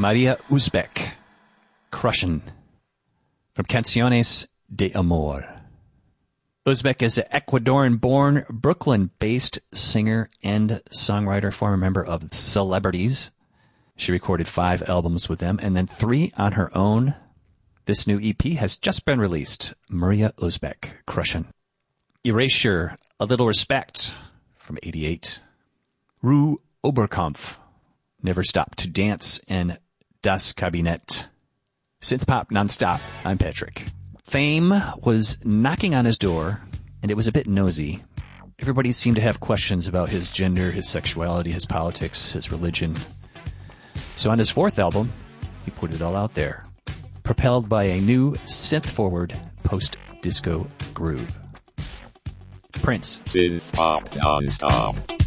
Maria Uzbek, Crushin', from Canciones de Amor. Uzbek is an Ecuadorian-born, Brooklyn-based singer and songwriter, former member of Celebrities. She recorded 5 albums with them and then 3 on her own. This new EP has just been released. Maria Uzbek, Crushin'. Erasure, A Little Respect, from 88. Rue Oberkampf, Never Stop to Dance, and Das Kabinett. Synth pop nonstop. I'm Patrick. Fame was knocking on his door, and it was a bit nosy. Everybody seemed to have questions about his gender, his sexuality, his politics, his religion. So on his 4th album, he put it all out there, propelled by a new synth-forward post-disco groove. Prince. Synth pop non-stop.